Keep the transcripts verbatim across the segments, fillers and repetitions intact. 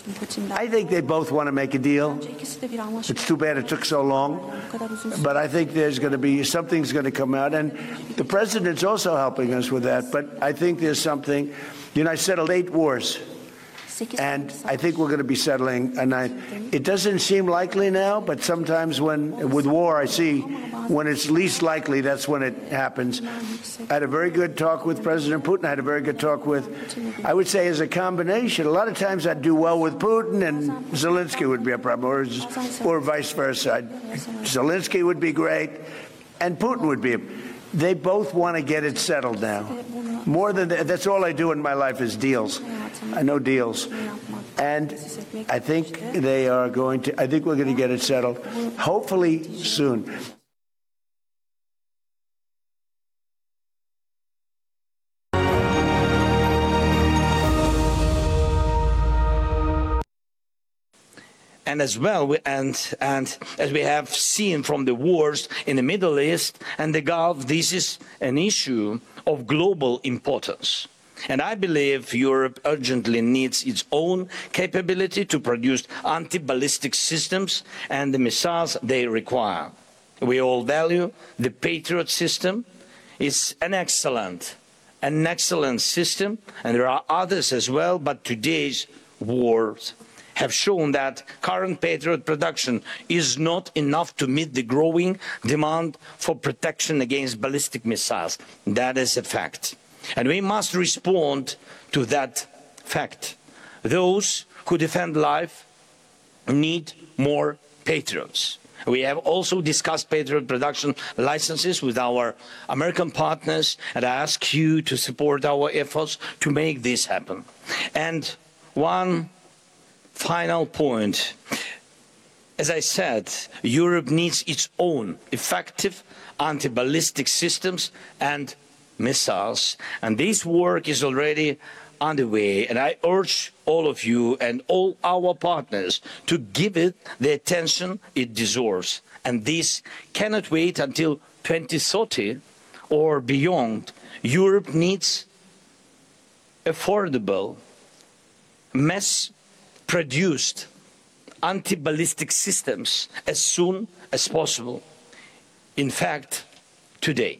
I think they both want to make a deal. It's too bad it took so long, but I think there's going to be something's going to come out, and the president's also helping us with that. But I think there's something. You know, I settled eight wars, and I think we're going to be settling a ninth. It doesn't seem likely now, but sometimes when with war, I see when it's least likely, that's when it happens. I had a very good talk with President Putin. I had a very good talk with, I would say, as a combination. A lot of times I'd do well with Putin, and Zelensky would be a problem, or, or vice versa. I'd, Zelensky would be great, and Putin would be. They both want to get it settled now. More than that, that's all I do in my life is deals. I know deals. And I think they are going to, I think we're going to get it settled, hopefully soon. And as well, and, and as we have seen from the wars in the Middle East and the Gulf, this is an issue of global importance. And I believe Europe urgently needs its own capability to produce anti-ballistic systems and the missiles they require. We all value the Patriot system. It's an excellent, an excellent system, and there are others as well, but today's wars have shown that current Patriot production is not enough to meet the growing demand for protection against ballistic missiles. That is a fact. And we must respond to that fact. Those who defend life need more Patriots. We have also discussed Patriot production licenses with our American partners, and I ask you to support our efforts to make this happen. And one final point. As I said, Europe needs its own effective anti-ballistic systems and missiles, and this work is already underway, and I urge all of you and all our partners to give it the attention it deserves. And this cannot wait until twenty thirty or beyond. Europe needs affordable, mass produced anti-ballistic systems as soon as possible. In fact, today.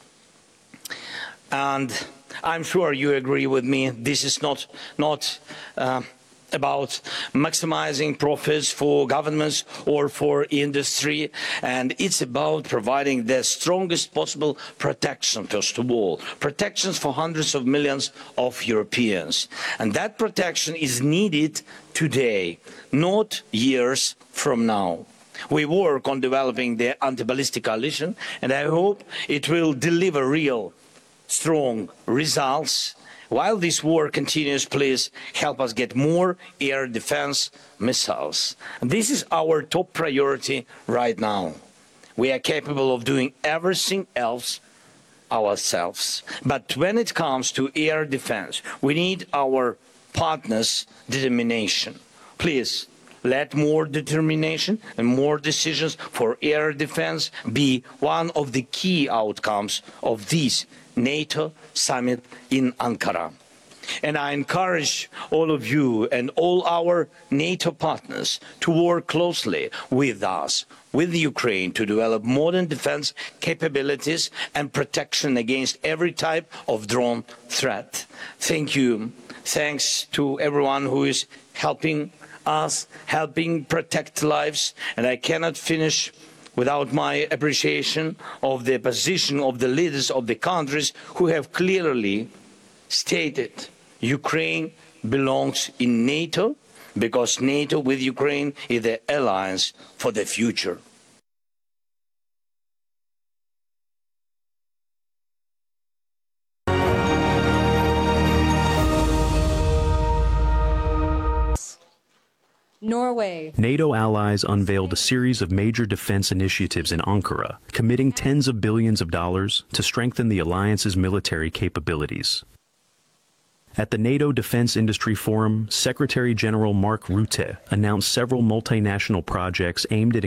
And I'm sure you agree with me, this is not, not uh, about maximizing profits for governments or for industry, and it's about providing the strongest possible protection, first of all. Protections for hundreds of millions of Europeans. And that protection is needed today, not years from now. We work on developing the anti-ballistic coalition, and I hope it will deliver real, strong results. While this war continues, please help us get more air defense missiles. And this is our top priority right now. We are capable of doing everything else ourselves. But when it comes to air defense, we need our partners' determination. Please, let more determination and more decisions for air defense be one of the key outcomes of this NATO summit in Ankara. And I encourage all of you and all our NATO partners to work closely with us, with Ukraine, to develop modern defense capabilities and protection against every type of drone threat. Thank you. Thanks to everyone who is helping us, helping protect lives. And I cannot finish without my appreciation of the position of the leaders of the countries who have clearly stated Ukraine belongs in NATO because NATO with Ukraine is the alliance for the future. Norway. NATO allies unveiled a series of major defense initiatives in Ankara, committing tens of billions of dollars to strengthen the alliance's military capabilities. At the NATO Defense Industry Forum, Secretary General Mark Rutte announced several multinational projects aimed at